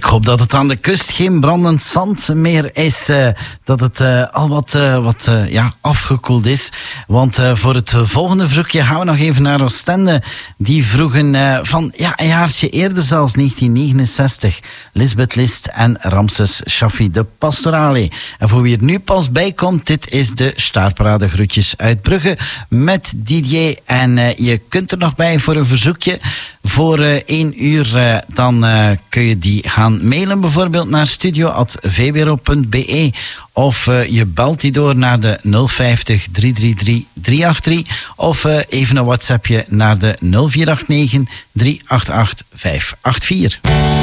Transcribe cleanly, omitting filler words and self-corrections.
hoop dat het aan de kust geen brandend zand meer is. Dat het al wat afgekoeld is. Want voor het volgende verzoekje gaan we nog even naar Oostende. Die vroegen van een jaartje eerder zelfs, 1969. Lisbeth List en Ramses Shaffi de Pastorale. En voor wie er nu pas bij komt, dit is de Staarparade Groetjes uit Brugge met Didier. En je kunt er nog bij voor een verzoekje. Voor 1 uur dan kun je die gaan mailen bijvoorbeeld naar studio@vbro.be of je belt die door naar de 050 333 383 of even een WhatsAppje naar de 0489 388 584.